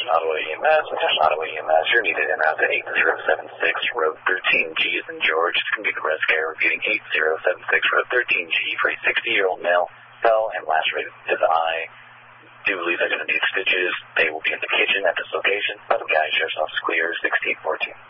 Ottawa EMS, attention Ottawa EMS, you're needed in out to 8076, road 13G is in George. It's going to be the rescue care, repeating 8076, road 13G for a 60-year-old male, fell and lacerated his eye. Do believe they're going to need stitches. They will be in the kitchen at this location. By the guy, Sheriff's Office clear, 1614.